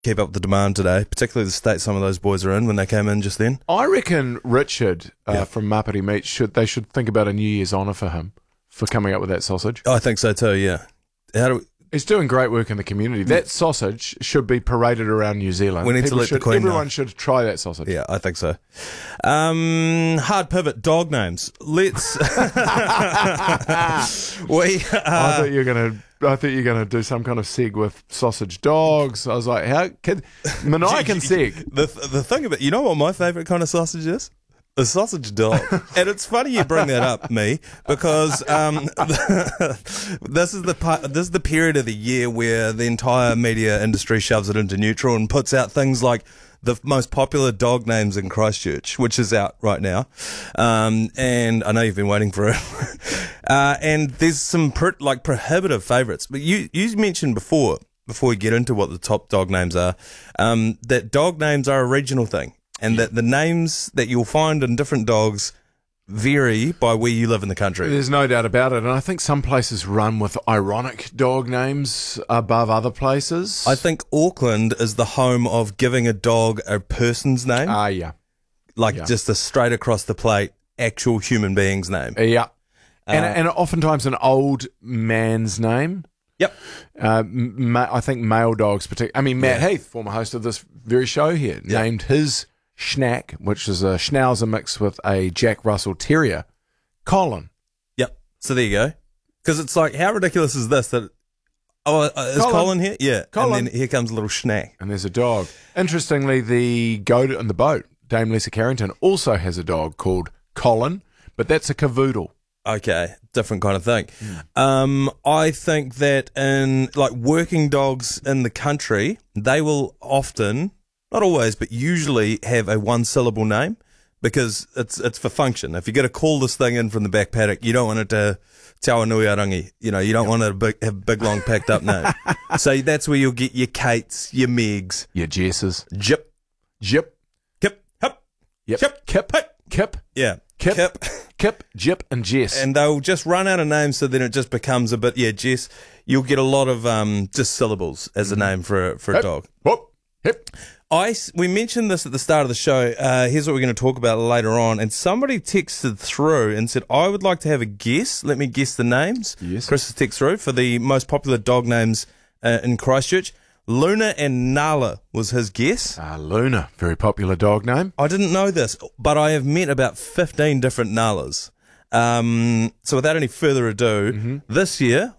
keep up with the demand today, particularly the state some of those boys are in when they came in just then. I reckon Richard from Muppety Meat should think about a New Year's honour for him for coming up with that sausage. I think so too, yeah. He's doing great work in the community. That sausage should be paraded around New Zealand. We need to let the Queen Everyone know. should try that sausage. Yeah, I think so. Hard pivot, dog names. Let's... I thought you were gonna do some kind of seg with sausage dogs. I was like, how can maniac and seg? The thing about, you know what my favourite kind of sausage is? A sausage dog. And it's funny you bring that up, me, because this is the period of the year where the entire media industry shoves it into neutral and puts out things like the most popular dog names in Christchurch, which is out right now. And I know you've been waiting for it. And there's some prohibitive favourites. But you mentioned before we get into what the top dog names are, that dog names are a regional thing. And that the names that you'll find in different dogs vary by where you live in the country. There's no doubt about it. And I think some places run with ironic dog names above other places. I think Auckland is the home of giving a dog a person's name. Yeah. Just a straight across the plate, actual human being's name. Yeah. And oftentimes an old man's name. Yep. I think male dogs, particularly. Matt Heath, former host of this very show here, named his Schnack, which is a Schnauzer mixed with a Jack Russell Terrier, Colin. Yep. So there you go. Because it's like, how ridiculous is this? Is Colin here? Yeah. Colin. And then here comes a little Schnack. And there's a dog. Interestingly, the goat in the boat, Dame Lisa Carrington, also has a dog called Colin, but that's a cavoodle. Okay, different kind of thing. I think that in working dogs in the country, they will often, not always, but usually have a one-syllable name because it's for function. If you're going to call this thing in from the back paddock, you don't want it to Tawanuiarangi. You don't want it to have a big, long, packed-up name. So that's where you'll get your Kates, your Megs. Your Jesses. Jip. Jip. Kip. Hup. Yep. Chip. Kip. Hip. Kip. Yeah. Kip. Kip, Jip, and Jess. And they'll just run out of names, so then it just becomes a bit, Jess. You'll get a lot of just syllables as a name for a dog. Whoop. Hip. We mentioned this at the start of the show. Here's what we're going to talk about later on. And somebody texted through and said, I would like to have a guess. Let me guess the names. Yes. Chris has texted through for the most popular dog names in Christchurch. Luna and Nala was his guess. Luna, very popular dog name. I didn't know this, but I have met about 15 different Nalas. So without any further ado, this year,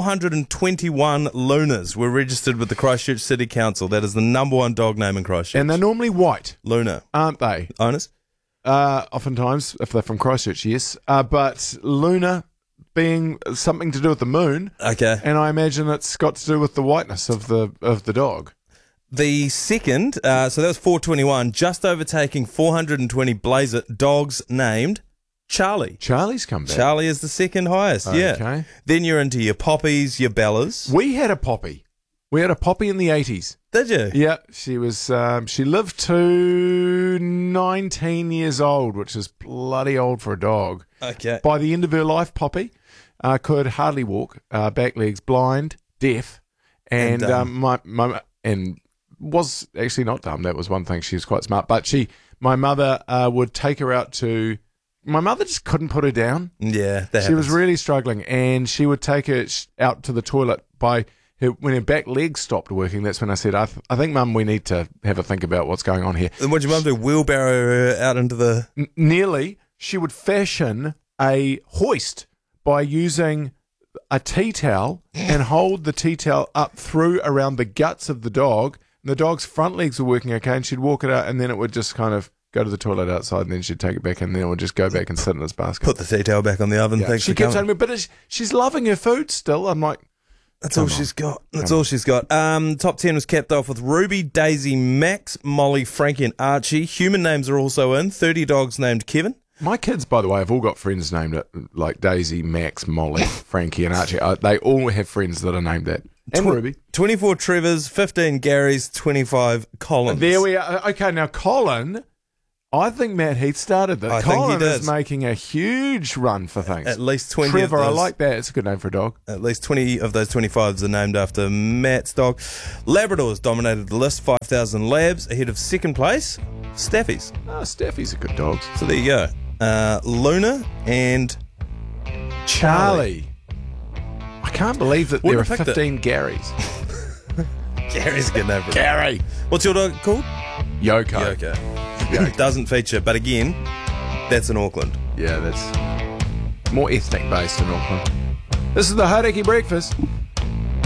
421 Lunas were registered with the Christchurch City Council. That is the number one dog name in Christchurch. And they're normally white, Luna. aren't they? Owners? Oftentimes, if they're from Christchurch, yes. But Luna being something to do with the moon. Okay. And I imagine it's got to do with the whiteness of the dog. The second, so that was 421, just overtaking 420 Blazer dogs named Charlie. Charlie's come back. Charlie is the second highest, yeah. Okay. Then you're into your Poppies, your Bellas. We had a Poppy. We had a Poppy in the 80s. Did you? Yeah, she was. She lived to 19 years old, which is bloody old for a dog. Okay. By the end of her life, Poppy could hardly walk, back legs, blind, deaf, and and was actually not dumb. That was one thing. She was quite smart. But my mother would take her out to. My mother just couldn't put her down. Yeah, that she was happens. really struggling, and she would take her out to the toilet when her back legs stopped working. That's when I said, I think, Mum, we need to have a think about what's going on here. And what'd your mum do? Wheelbarrow her out into the... Nearly. She would fashion a hoist by using a tea towel and hold the tea towel up through around the guts of the dog. And the dog's front legs were working okay, and she'd walk it out, and then it would just kind of go to the toilet outside, and then she'd take it back, and then it would just go back and sit in its basket. Put the tea towel back on the oven. Yeah. She kept telling me, but she's loving her food still. I'm like... That's all she's got. That's all she's got. Top 10 was capped off with Ruby, Daisy, Max, Molly, Frankie, and Archie. Human names are also in. 30 dogs named Kevin. My kids, by the way, have all got friends named it, like Daisy, Max, Molly, Frankie, and Archie. They all have friends that are named that. And Ruby. 24 Trevors, 15 Garys, 25 Collins. There we are. Okay, now Colin I think Matt Heath started that. I think he Colin did. is making a huge run for things. At least 20 Trevor, of I those, like that. It's a good name for a dog. At least 20 of those 25s are named after Matt's dog. Labradors dominated the list, 5,000 labs, ahead of second place, Staffies. Oh, Steffi's a good dog. So there you go. Luna and Charlie. I can't believe that there are Wouldn't have picked 15 Garys. Gary's a good name for it. Gary. What's your dog called? Yoko. Yoko. Doesn't feature, but again, that's in Auckland. Yeah, that's more ethnic based in Auckland. This is the Hauraki Breakfast.